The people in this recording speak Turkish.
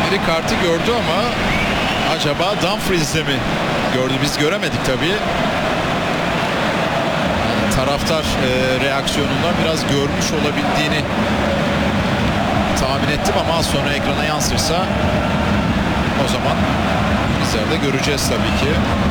Sarı kartı gördü ama acaba Dumfries'de mi gördü? Biz göremedik tabii. Taraftar reaksiyonundan biraz görmüş olabildiğini tahmin ettim ama az sonra ekrana yansırsa o zaman bizler de göreceğiz tabii ki.